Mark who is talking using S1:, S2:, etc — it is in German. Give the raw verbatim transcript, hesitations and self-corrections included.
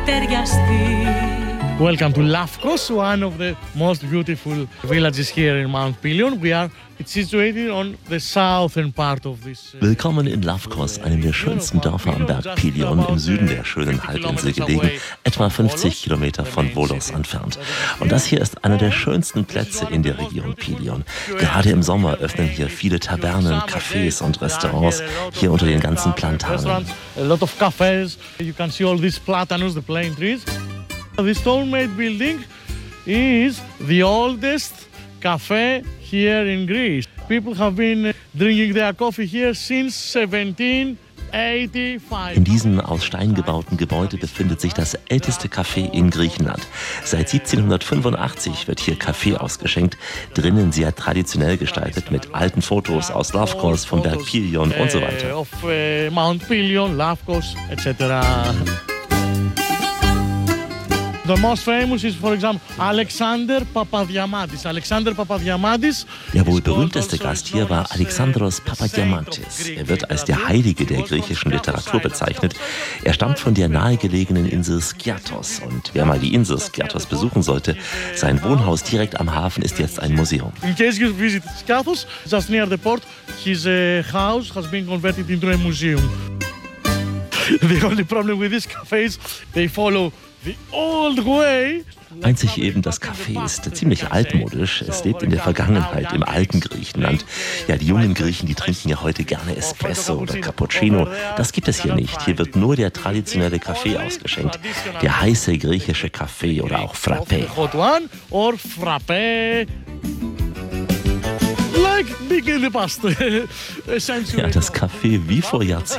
S1: Welcome to Lafkos, one of the most beautiful villages here in Mount Pelion. We are it's situated on the southern part of this.
S2: Willkommen in Lafkos, einem der schönsten Dörfer am Berg Pelion, im Süden der schönen Halbinsel gelegen, etwa fünfzig Kilometer von Volos entfernt. Und das hier ist einer der schönsten Plätze in der Region Pelion. Gerade im Sommer öffnen hier viele Tavernen, Cafés und Restaurants, hier unter den ganzen Plantanen.
S1: A lot of cafes. You can see all these platanos, the plane trees. The stone-made building is the oldest cafe here in Greece. People have been drinking their coffee here since seventeen eighty-five.
S2: In diesem aus Stein gebauten Gebäude befindet sich das älteste Café in Griechenland. Seit siebzehnhundertfünfundachtzig wird hier Kaffee ausgeschenkt, drinnen sehr traditionell gestaltet mit alten Fotos aus Lafkos, vom Berg Pelion und so weiter.
S1: Of uh, Mount Pelion, Lafkos, et cetera. The most famous is, for example, Alexander Papadiamantis. Alexander Papadiamantis.
S2: Der wohl berühmteste Gast hier war Alexandros Papadiamantis. Er wird als der Heilige der griechischen Literatur bezeichnet. Er stammt von der nahegelegenen Insel Skiathos. Und wer mal die Insel Skiathos besuchen sollte, sein Wohnhaus direkt am Hafen ist jetzt ein Museum.
S1: In case you visit Skiathos, just near the port, his uh, house has been converted into a museum. The only problem with this cafe is they follow the old way.
S2: Einzig eben, das Café ist ziemlich altmodisch. Es lebt in der Vergangenheit, im alten Griechenland. Ja, die jungen Griechen, die trinken ja heute gerne Espresso oder Cappuccino. Das gibt es hier nicht. Hier wird nur der traditionelle Kaffee ausgeschenkt. Der heiße griechische Kaffee oder auch Frappé.
S1: Hot one or Frappé. Like big in the past.
S2: Ja, das Kaffee wie vor Jahrzehnten.